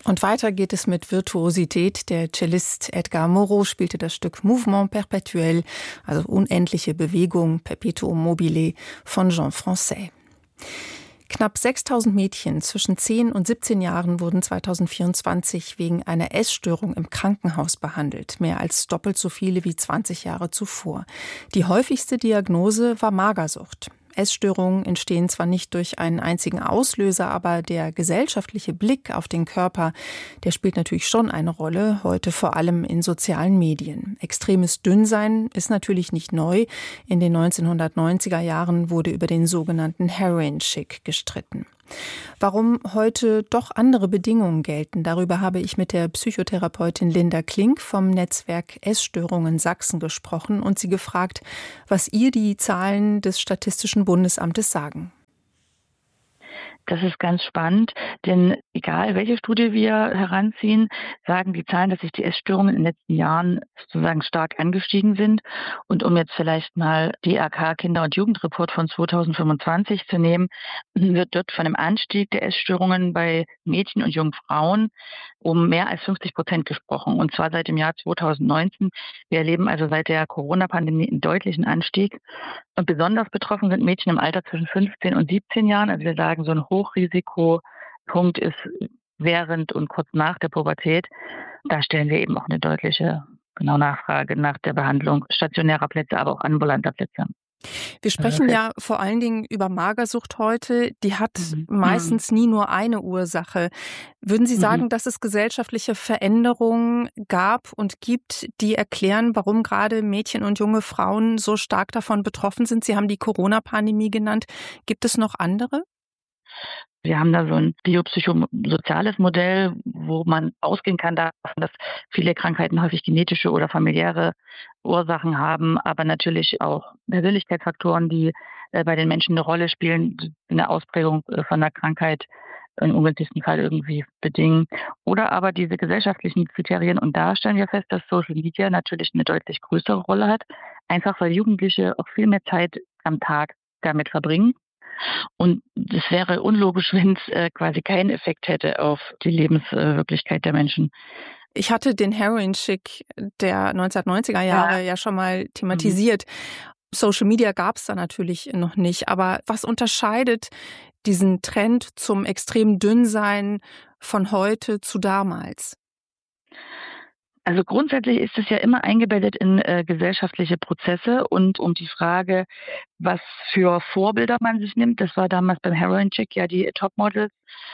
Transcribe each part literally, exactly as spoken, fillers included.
Und weiter geht es mit Virtuosität. Der Cellist Edgar Moreau spielte das Stück Mouvement perpétuel, also unendliche Bewegung, Perpetuum mobile von Jean Francais. Knapp sechstausend Mädchen zwischen zehn und siebzehn Jahren wurden zweitausendvierundzwanzig wegen einer Essstörung im Krankenhaus behandelt. Mehr als doppelt so viele wie zwanzig Jahre zuvor. Die häufigste Diagnose war Magersucht. Essstörungen entstehen zwar nicht durch einen einzigen Auslöser, aber der gesellschaftliche Blick auf den Körper, der spielt natürlich schon eine Rolle, heute vor allem in sozialen Medien. Extremes Dünnsein ist natürlich nicht neu. In den neunzehnhundertneunziger Jahren wurde über den sogenannten Heroin-Chic gestritten. Warum heute doch andere Bedingungen gelten, darüber habe ich mit der Psychotherapeutin Linda Klink vom Netzwerk Essstörungen Sachsen gesprochen und sie gefragt, was ihr die Zahlen des Statistischen Bundesamtes sagen. Das ist ganz spannend, denn egal welche Studie wir heranziehen, sagen die Zahlen, dass sich die Essstörungen in den letzten Jahren sozusagen stark angestiegen sind. Und um jetzt vielleicht mal D R K Kinder- und Jugendreport von zweitausendfünfundzwanzig zu nehmen, wird dort von einem Anstieg der Essstörungen bei Mädchen und jungen Frauen um mehr als fünfzig Prozent gesprochen. Und zwar seit dem Jahr zweitausendneunzehn. Wir erleben also seit der Corona-Pandemie einen deutlichen Anstieg. Und besonders betroffen sind Mädchen im Alter zwischen fünfzehn und siebzehn Jahren. Also wir sagen, so ein Hochrisikopunkt ist während und kurz nach der Pubertät. Da stellen wir eben auch eine deutliche genau Nachfrage nach der Behandlung stationärer Plätze, aber auch ambulanter Plätze. Wir sprechen ja vor allen Dingen über Magersucht heute. Die hat mhm. meistens nie nur eine Ursache. Würden Sie sagen, mhm. dass es gesellschaftliche Veränderungen gab und gibt, die erklären, warum gerade Mädchen und junge Frauen so stark davon betroffen sind? Sie haben die Corona-Pandemie genannt. Gibt es noch andere? Wir haben da so ein biopsychosoziales Modell, wo man ausgehen kann davon, dass viele Krankheiten häufig genetische oder familiäre Ursachen haben, aber natürlich auch Persönlichkeitsfaktoren, die bei den Menschen eine Rolle spielen, eine Ausprägung von der Krankheit im ungünstigsten Fall irgendwie bedingen. Oder aber diese gesellschaftlichen Kriterien. Und da stellen wir fest, dass Social Media natürlich eine deutlich größere Rolle hat, einfach weil Jugendliche auch viel mehr Zeit am Tag damit verbringen. Und es wäre unlogisch, wenn es äh, quasi keinen Effekt hätte auf die Lebenswirklichkeit der Menschen. Ich hatte den Heroin-Chic der neunzehnhundertneunziger Jahre ja, ja schon mal thematisiert. Mhm. Social Media gab es da natürlich noch nicht. Aber was unterscheidet diesen Trend zum extrem Dünnsein von heute zu damals? Also grundsätzlich ist es ja immer eingebettet in äh, gesellschaftliche Prozesse und um die Frage, was für Vorbilder man sich nimmt. Das war damals beim Heroin-Chic ja die Topmodels,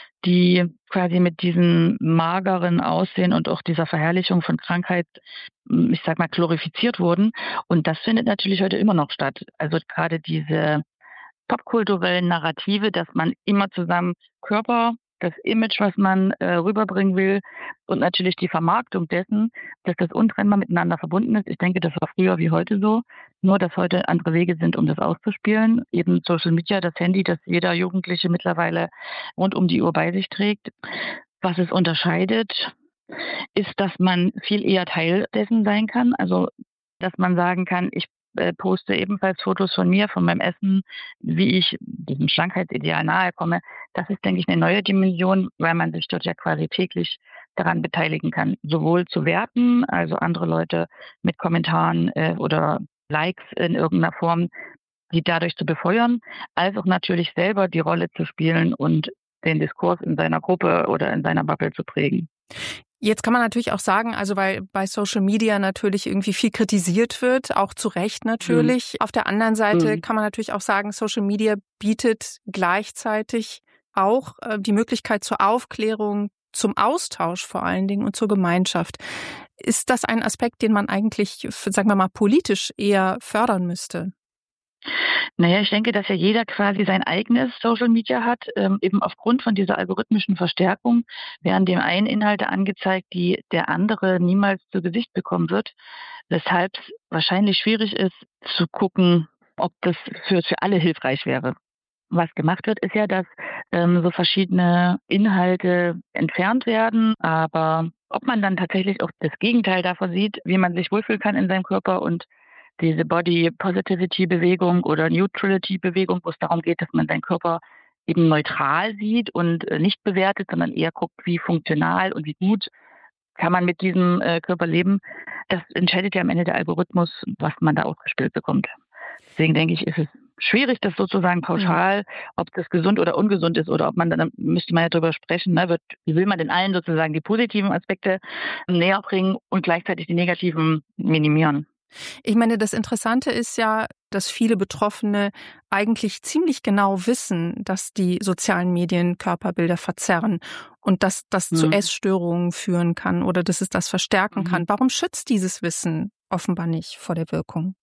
die quasi mit diesem mageren Aussehen und auch dieser Verherrlichung von Krankheit, ich sag mal, glorifiziert wurden. Und das findet natürlich heute immer noch statt. Also gerade diese popkulturellen Narrative, dass man immer zusammen Körper, das Image, was man äh, rüberbringen will und natürlich die Vermarktung dessen, dass das untrennbar miteinander verbunden ist. Ich denke, das war früher wie heute so, nur dass heute andere Wege sind, um das auszuspielen. Eben Social Media, das Handy, das jeder Jugendliche mittlerweile rund um die Uhr bei sich trägt. Was es unterscheidet, ist, dass man viel eher Teil dessen sein kann. Also, dass man sagen kann, ich äh, poste ebenfalls Fotos von mir, von meinem Essen, wie ich diesem Schlankheitsideal nahe komme. Das ist, denke ich, eine neue Dimension, weil man sich dort ja quasi täglich daran beteiligen kann, sowohl zu werten, also andere Leute mit Kommentaren äh, oder Likes in irgendeiner Form, die dadurch zu befeuern, als auch natürlich selber die Rolle zu spielen und den Diskurs in seiner Gruppe oder in seiner Bubble zu prägen. Jetzt kann man natürlich auch sagen, also weil bei Social Media natürlich irgendwie viel kritisiert wird, auch zu Recht natürlich. Mhm. Auf der anderen Seite mhm. kann man natürlich auch sagen, Social Media bietet gleichzeitig auch äh, die Möglichkeit zur Aufklärung, zum Austausch vor allen Dingen und zur Gemeinschaft. Ist das ein Aspekt, den man eigentlich, sagen wir mal, politisch eher fördern müsste? Naja, ich denke, dass ja jeder quasi sein eigenes Social Media hat, ähm, eben aufgrund von dieser algorithmischen Verstärkung werden dem einen Inhalte angezeigt, die der andere niemals zu Gesicht bekommen wird, weshalb es wahrscheinlich schwierig ist zu gucken, ob das für, für alle hilfreich wäre. Was gemacht wird, ist ja, dass ähm, so verschiedene Inhalte entfernt werden, aber ob man dann tatsächlich auch das Gegenteil davon sieht, wie man sich wohlfühlen kann in seinem Körper und diese Body Positivity Bewegung oder Neutrality Bewegung, wo es darum geht, dass man seinen Körper eben neutral sieht und äh, nicht bewertet, sondern eher guckt, wie funktional und wie gut kann man mit diesem äh, Körper leben. Das entscheidet ja am Ende der Algorithmus, was man da ausgespielt bekommt. Deswegen denke ich, ist es schwierig, das sozusagen pauschal, ob das gesund oder ungesund ist oder ob man dann, dann müsste man ja darüber sprechen, ne, wird, wie will man den allen sozusagen die positiven Aspekte näher bringen und gleichzeitig die negativen minimieren. Ich meine, das Interessante ist ja, dass viele Betroffene eigentlich ziemlich genau wissen, dass die sozialen Medien Körperbilder verzerren und dass das zu Mhm. Essstörungen führen kann oder dass es das verstärken Mhm. kann. Warum schützt dieses Wissen offenbar nicht vor der Wirkung?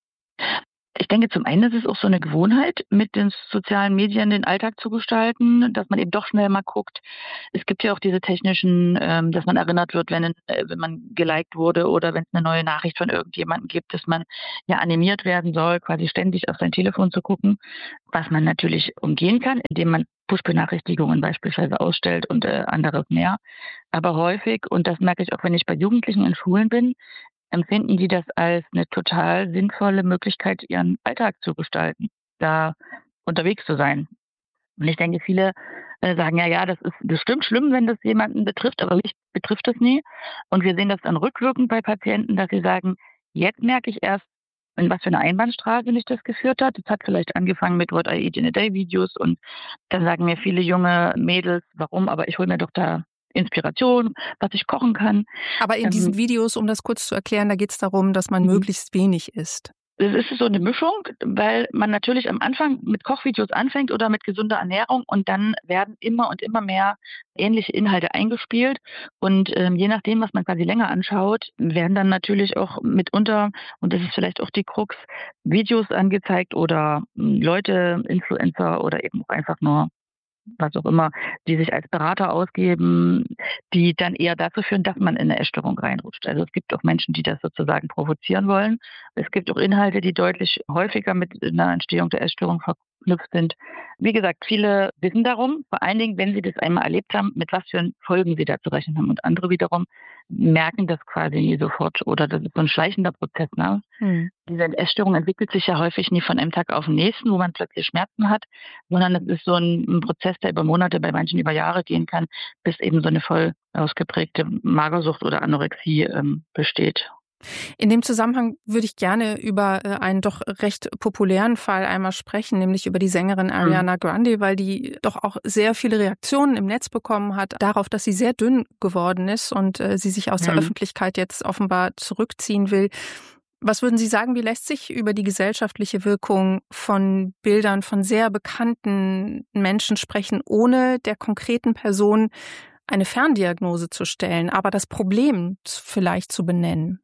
Ich denke, zum einen ist es auch so eine Gewohnheit, mit den sozialen Medien den Alltag zu gestalten, dass man eben doch schnell mal guckt. Es gibt ja auch diese technischen, ähm, dass man erinnert wird, wenn, äh, wenn man geliked wurde oder wenn es eine neue Nachricht von irgendjemandem gibt, dass man ja animiert werden soll, quasi ständig auf sein Telefon zu gucken, was man natürlich umgehen kann, indem man Push-Benachrichtigungen beispielsweise ausstellt und äh, anderes mehr. Aber häufig, und das merke ich auch, wenn ich bei Jugendlichen in Schulen bin, empfinden die das als eine total sinnvolle Möglichkeit, ihren Alltag zu gestalten, da unterwegs zu sein. Und ich denke, viele äh, sagen: „Ja, ja, das ist bestimmt schlimm, wenn das jemanden betrifft, aber mich betrifft das nie." Und wir sehen das dann rückwirkend bei Patienten, dass sie sagen: „Jetzt merke ich erst, in was für eine Einbahnstraße mich das geführt hat." Das hat vielleicht angefangen mit What I Eat in a Day Videos und dann sagen mir viele junge Mädels: „Warum? Aber ich hole mir doch da Inspiration, was ich kochen kann." Aber in Ähm diesen Videos, um das kurz zu erklären, da geht es darum, dass man mhm. möglichst wenig isst. Es ist so eine Mischung, weil man natürlich am Anfang mit Kochvideos anfängt oder mit gesunder Ernährung und dann werden immer und immer mehr ähnliche Inhalte eingespielt. Und, ähm, je nachdem, was man quasi länger anschaut, werden dann natürlich auch mitunter, und das ist vielleicht auch die Krux, Videos angezeigt oder, hm, Leute, Influencer oder eben auch einfach nur was auch immer, die sich als Berater ausgeben, die dann eher dazu führen, dass man in 'ne Essstörung reinrutscht. Also, es gibt auch Menschen, die das sozusagen provozieren wollen. Es gibt auch Inhalte, die deutlich häufiger mit 'ner Entstehung der Essstörung verknüpft sind. Wie gesagt, viele wissen darum, vor allen Dingen, wenn sie das einmal erlebt haben, mit was für Folgen sie da zu rechnen haben. Und andere wiederum merken das quasi nie sofort oder das ist so 'n schleichender Prozess, ne? Mhm. Diese Essstörung entwickelt sich ja häufig nie von einem Tag auf den nächsten, wo man plötzlich Schmerzen hat, sondern es ist so 'n 'n Prozess, der über Monate, bei manchen über Jahre gehen kann, bis eben so 'ne voll ausgeprägte Magersucht oder Anorexie, ähm, besteht. In dem Zusammenhang würde ich gerne über äh, einen doch recht populären Fall einmal sprechen, nämlich über die Sängerin Mhm. Ariana Grande, weil die doch auch sehr viele Reaktionen im Netz bekommen hat darauf, dass sie sehr dünn geworden ist und äh, sie sich aus der Mhm. Öffentlichkeit jetzt offenbar zurückziehen will. Was würden Sie sagen, wie lässt sich über die gesellschaftliche Wirkung von Bildern von sehr bekannten Menschen sprechen, ohne der konkreten Person eine Ferndiagnose zu stellen, aber das Problem z- vielleicht zu benennen?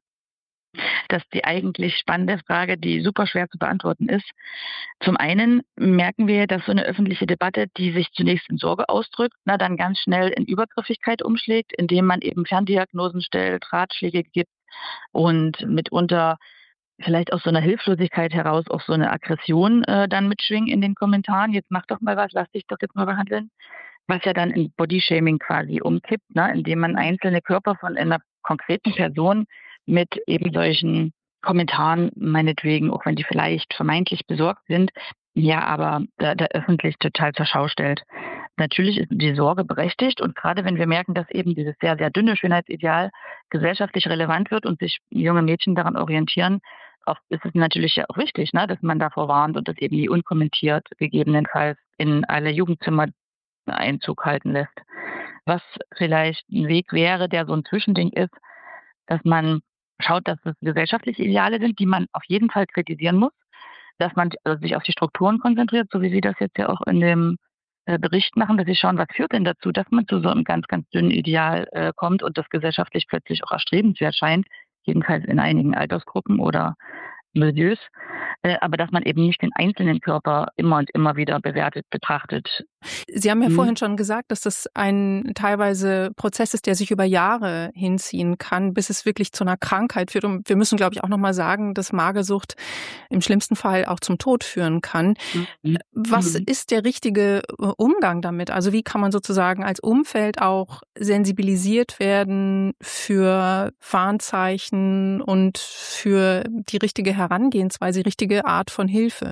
Das ist die eigentlich spannende Frage, die super schwer zu beantworten ist. Zum einen merken wir, dass so 'ne öffentliche Debatte, die sich zunächst in Sorge ausdrückt, na, dann ganz schnell in Übergriffigkeit umschlägt, indem man eben Ferndiagnosen stellt, Ratschläge gibt und mitunter vielleicht aus so 'ner Hilflosigkeit heraus auch so 'ne Aggression, äh, dann mitschwingen in den Kommentaren: „Jetzt mach doch mal was, lass dich doch jetzt mal behandeln." Was ja dann in Bodyshaming quasi umkippt, ne, indem man einzelne Körper von einer konkreten Person mit eben solchen Kommentaren, meinetwegen, auch wenn die vielleicht vermeintlich besorgt sind, ja, aber da da öffentlich total zur Schau stellt. Natürlich ist die Sorge berechtigt und grade wenn wir merken, dass eben dieses sehr, sehr dünne Schönheitsideal gesellschaftlich relevant wird und sich junge Mädchen daran orientieren, oft ist es natürlich ja auch wichtig, ne, dass man davor warnt und das eben nie unkommentiert gegebenenfalls in alle Jugendzimmer Einzug halten lässt. Was vielleicht 'n Weg wäre, der so 'n Zwischending ist, dass man schaut, dass es gesellschaftliche Ideale sind, die man auf jeden Fall kritisieren muss, dass man also sich auf die Strukturen konzentriert, so wie Sie das jetzt ja auch in dem, äh, Bericht machen, dass Sie schauen, was führt denn dazu, dass man zu so 'nem ganz, ganz dünnen Ideal, äh, kommt und das gesellschaftlich plötzlich auch erstrebenswert scheint, jedenfalls in einigen Altersgruppen oder Milieus, äh, aber dass man eben nicht den einzelnen Körper immer und immer wieder bewertet betrachtet. Sie haben ja Mhm. vorhin schon gesagt, dass das ein teilweise Prozess ist, der sich über Jahre hinziehen kann, bis es wirklich zu einer Krankheit führt. Und wir müssen, glaube ich, auch noch mal sagen, dass Magersucht im schlimmsten Fall auch zum Tod führen kann. Mhm. Was Mhm. ist der richtige äh, Umgang damit? Also, wie kann man sozusagen als Umfeld auch sensibilisiert werden für Warnzeichen und für die richtige Herangehensweise, die richtige Art von Hilfe?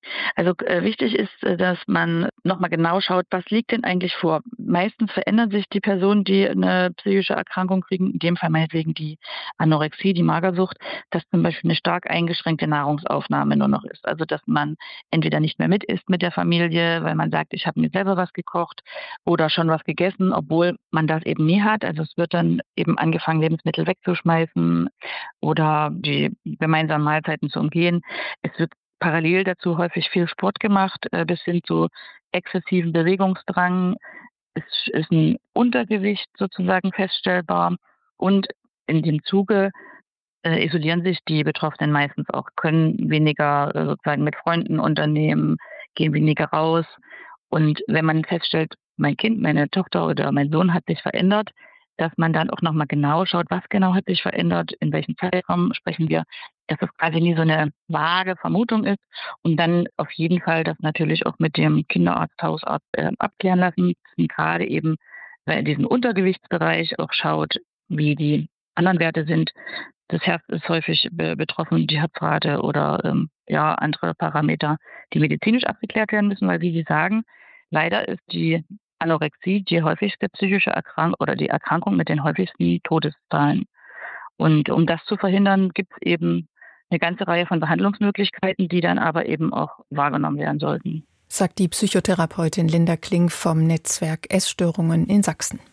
Also äh, wichtig ist, äh, dass man nochmal genau schaut, was liegt denn eigentlich vor. Meistens verändern sich die Personen, die eine psychische Erkrankung kriegen, in dem Fall meinetwegen die Anorexie, die Magersucht, dass zum Beispiel eine stark eingeschränkte Nahrungsaufnahme nur noch ist. Also dass man entweder nicht mehr mit isst mit der Familie, weil man sagt, ich habe mir selber was gekocht oder schon was gegessen, obwohl man das eben nie hat. Also es wird dann eben angefangen, Lebensmittel wegzuschmeißen oder die gemeinsamen Mahlzeiten zu umgehen. Es wird parallel dazu häufig viel Sport gemacht, äh, bis hin zu exzessiven Bewegungsdrang. Es ist ein Untergewicht sozusagen feststellbar und in dem Zuge äh, isolieren sich die Betroffenen meistens auch, können weniger äh, sozusagen mit Freunden unternehmen, gehen weniger raus. Und wenn man feststellt, mein Kind, meine Tochter oder mein Sohn hat sich verändert, dass man dann auch nochmal genau schaut, was genau hat sich verändert, in welchem Zeitraum sprechen wir, dass es quasi nie so eine vage Vermutung ist und dann auf jeden Fall das natürlich auch mit dem Kinderarzt, Hausarzt äh, abklären lassen, und gerade eben äh, in diesem Untergewichtsbereich auch schaut, wie die anderen Werte sind. Das Herz ist häufig be betroffen, die Herzrate oder ähm, ja, andere Parameter, die medizinisch abgeklärt werden müssen, weil wie Sie sagen, leider ist die Anorexie die häufigste psychische Erkrankung oder die Erkrankung mit den häufigsten Todeszahlen. Und um das zu verhindern, gibt es eben eine ganze Reihe von Behandlungsmöglichkeiten, die dann aber eben auch wahrgenommen werden sollten. Sagt die Psychotherapeutin Linda Kling vom Netzwerk Essstörungen in Sachsen.